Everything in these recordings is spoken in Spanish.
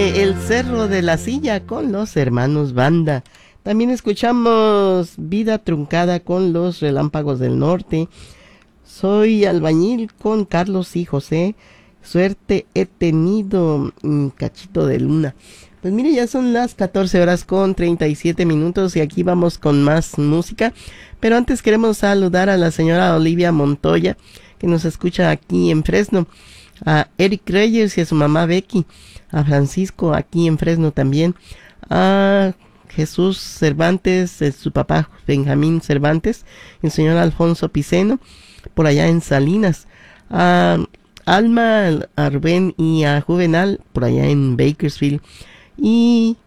de El Cerro de la Silla con los Hermanos Banda. También escuchamos Vida Truncada con los Relámpagos del Norte. Soy albañil con Carlos y José. Suerte he tenido, cachito de luna. Pues mire, ya son las 14 horas con 37 minutos y aquí vamos con más música. Pero antes queremos saludar a la señora Olivia Montoya, que nos escucha aquí en Fresno. A Eric Reyes y a su mamá Becky. A Francisco aquí en Fresno también. A Jesús Cervantes, su papá Benjamín Cervantes. El señor Alfonso Piceno, por allá en Salinas. A Alma, a Rubén y a Juvenal, por allá en Bakersfield. Y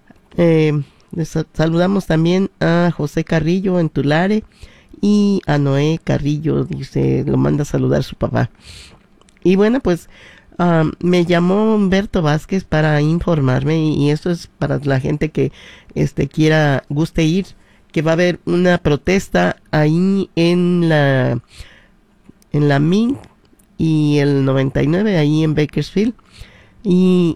les saludamos también a José Carrillo en Tulare. Y a Noé Carrillo, dice, lo manda a saludar su papá. Y bueno, pues me llamó Humberto Vázquez para informarme, y esto es para la gente que guste ir, que va a haber una protesta ahí en la Mint y el 99, ahí en Bakersfield, y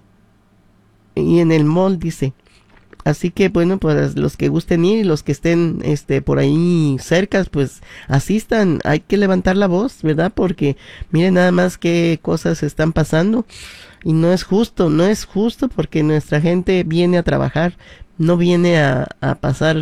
en el mall, dice. Así que bueno, pues los que gusten ir y los que estén por ahí cerca, pues asistan. Hay que levantar la voz, ¿verdad? Porque miren nada más qué cosas están pasando. Y no es justo porque nuestra gente viene a trabajar, no viene a pasar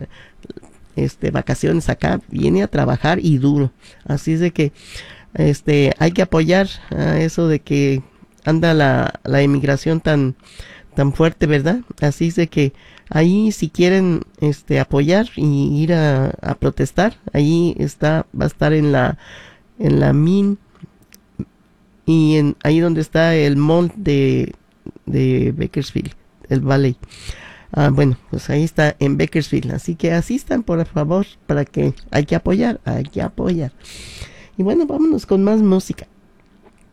vacaciones acá, viene a trabajar y duro. Así es de que hay que apoyar a eso de que anda la emigración tan fuerte, ¿verdad? Así es de que ahí, si quieren apoyar y ir a protestar, ahí va a estar en la Min y ahí donde está el mall de Bakersfield, el Valley. Bueno, pues ahí está en Bakersfield, así que asistan por favor, para que hay que apoyar. Y bueno, vámonos con más música.